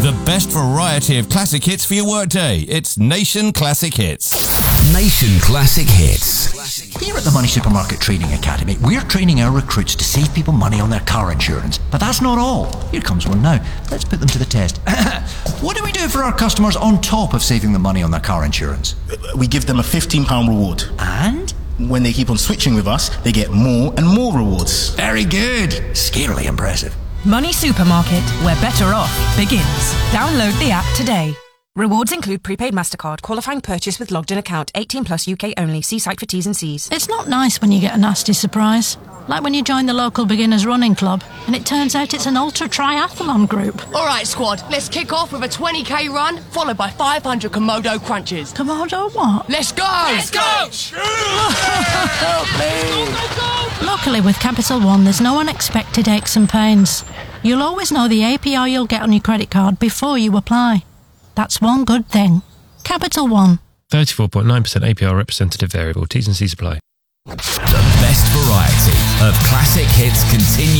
The best variety of classic hits for your workday. It's Nation Classic Hits. Nation Classic Hits. Here at the Money Supermarket Training Academy, we're training our recruits to save people money on their car insurance. But that's not all. Here comes one now. Let's put them to the test. What do we do for our customers on top of saving them money on their car insurance? We give them a £15 reward. And? When they keep on switching with us, they get more and more rewards. Very good. Scarily impressive. Money Supermarket, where better off begins. Download the app today. Rewards include prepaid MasterCard, qualifying purchase with logged in account, 18 plus UK only. See site for T's and C's. It's not nice when you get a nasty surprise. Like when you join the local beginners running club and it turns out it's an ultra triathlon group. All right, squad, let's kick off with a 20k run, followed by 500 Komodo crunches. Komodo what? Let's go! Let's go! Help me! Go! Luckily with Capital One, there's no unexpected aches and pains. You'll always know the APR you'll get on your credit card before you apply. That's one good thing. Capital One. 34.9% APR representative variable. T's and C's apply. The best variety of classic hits continue.